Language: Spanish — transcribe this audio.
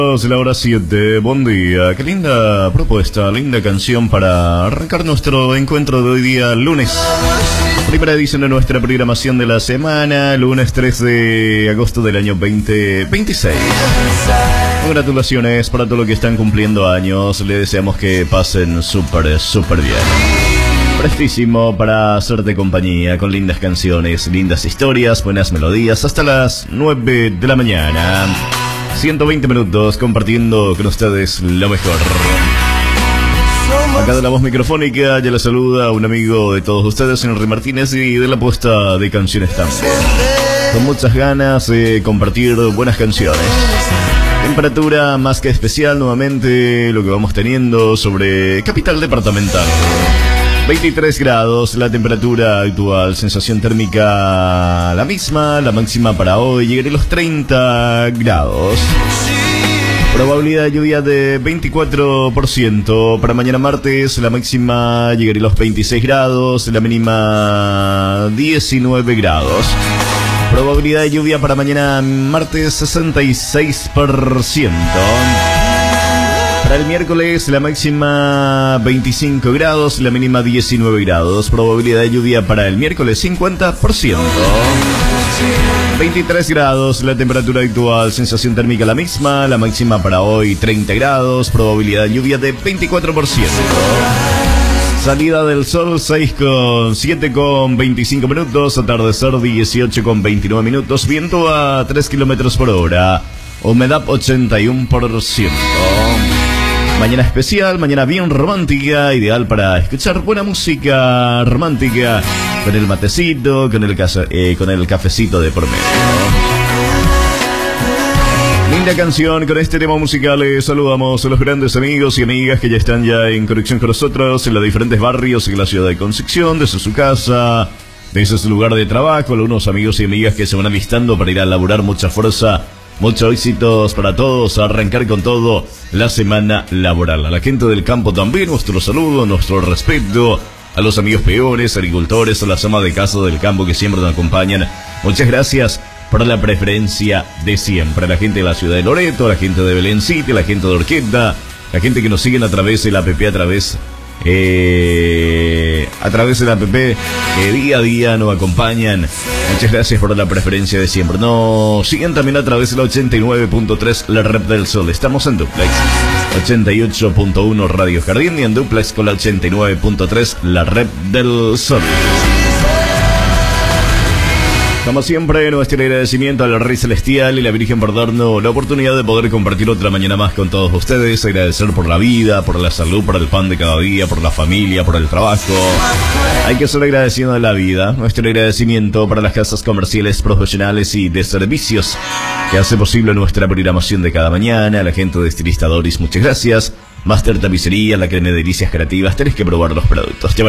La hora 7, buen día, qué linda propuesta, linda canción para arrancar nuestro encuentro de hoy día lunes. Primera edición de nuestra programación de la semana, lunes 3 de agosto del año 2026. Congratulaciones para todos los que están cumpliendo años, les deseamos que pasen súper bien. Prestísimo para hacerte compañía con lindas canciones, lindas historias, buenas melodías, hasta las 9 de la mañana. 120 minutos compartiendo con ustedes lo mejor. Acá de la voz microfónica ya le saluda un amigo de todos ustedes, Henry Martínez, y de la puesta de canciones también. Con muchas ganas de compartir buenas canciones. Temperatura más que especial nuevamente, lo que vamos teniendo sobre capital departamental. 23 grados, la temperatura actual, sensación térmica la misma, la máxima para hoy llegará a los 30 grados. Probabilidad de lluvia de 24%, para mañana martes la máxima llegará a los 26 grados, la mínima 19 grados. Probabilidad de lluvia para mañana martes 66%. Para el miércoles la máxima 25 grados, la mínima 19 grados. Probabilidad de lluvia para el miércoles 50%. 23 grados, la temperatura actual, sensación térmica la misma, la máxima para hoy 30 grados, probabilidad de lluvia de 24%. Salida del sol 6 con 25 minutos, atardecer 18 con 29 minutos, viento a 3 kilómetros por hora, humedad 81%. Mañana especial, mañana bien romántica, ideal para escuchar buena música romántica con el matecito, con el cafecito de por medio. Linda canción, con este tema musical saludamos a los grandes amigos y amigas que ya están en conexión con nosotros en los diferentes barrios de la ciudad de Concepción, desde su casa, desde su lugar de trabajo, algunos amigos y amigas que se van alistando para ir a laburar. Mucha fuerza. Muchos éxitos para todos, a arrancar con todo la semana laboral. A la gente del campo también, nuestro saludo, nuestro respeto. A los amigos peones, agricultores, a las amas de casa del campo que siempre nos acompañan. Muchas gracias por la preferencia de siempre. A la gente de la ciudad de Loreto, a la gente de Belén City, a la gente de Orqueta, la gente que nos siguen a través de la app, a través de la app que día a día nos acompañan. Muchas gracias por la preferencia de siempre. Nos siguen también a través de la 89.3, la Red del Sol. Estamos en duplex 88.1 Radio Jardín y en duplex con la 89.3, la Red del Sol. Como siempre, nuestro agradecimiento al Rey Celestial y la Virgen por darnos la oportunidad de poder compartir otra mañana más con todos ustedes. Agradecer por la vida, por la salud, por el pan de cada día, por la familia, por el trabajo. Hay que ser agradecido de la vida. Nuestro agradecimiento para las casas comerciales, profesionales y de servicios que hace posible nuestra programación de cada mañana. A la gente de Estilista Doris, muchas gracias. Master Tapicería, la cadena de delicias creativas. Tenés que probar los productos.